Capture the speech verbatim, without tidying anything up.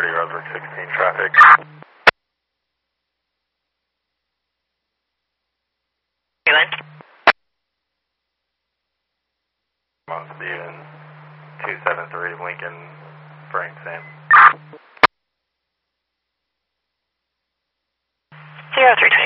thirty, Rosebrook sixteen traffic. Mount Stephen, two seven three, Lincoln, Frank Sam. zero three two.